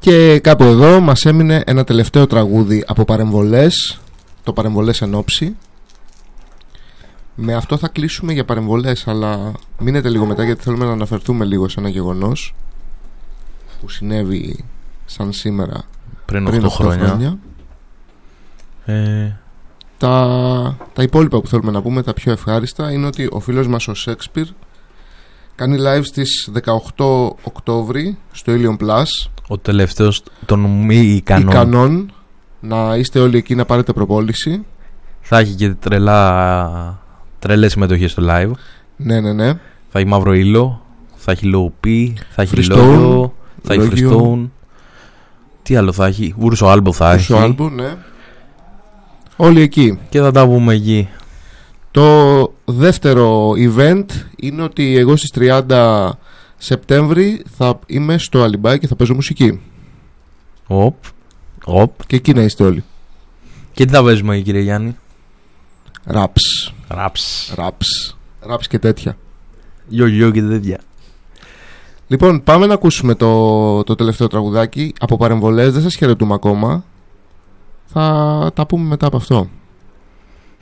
Και κάπου εδώ μας έμεινε ένα τελευταίο τραγούδι από παρεμβολές, το παρεμβολές εν όψη. Με αυτό θα κλείσουμε για παρεμβολές, αλλά μείνετε λίγο μετά γιατί θέλουμε να αναφερθούμε λίγο σε ένα γεγονός που συνέβη σαν σήμερα πριν 8 χρόνια. Τα υπόλοιπα που θέλουμε να πούμε, τα πιο ευχάριστα, είναι ότι ο φίλος μας ο Σέξπιρ κάνει live στις 18 Οκτώβρη στο Ilion Plus. Ο τελευταίος των μη ικανών. Να είστε όλοι εκεί να πάρετε προπόληση. Θα έχει και τρελές συμμετοχές στο live. Ναι. Θα έχει μαύρο ήλιο, θα έχει low P, θα έχει λόγιο, θα έχει freestone. Τι άλλο θα έχει, Ούρσο Άλμπο θα έχει. Ούρσο Άλμπο, ναι. Όλοι εκεί. Και θα τα πούμε εκεί. Το δεύτερο event είναι ότι εγώ στις 30 Σεπτέμβρη θα είμαι στο Αλιμπάι και θα παίζω μουσική. Και εκεί να είστε όλοι. Και τι θα παίζουμε κύριε Γιάννη? Raps και τέτοια. Γιο και τέτοια. Λοιπόν, πάμε να ακούσουμε το τελευταίο τραγουδάκι. Από παρεμβολές δεν σας χαιρετούμε ακόμα. Θα τα πούμε μετά από αυτό.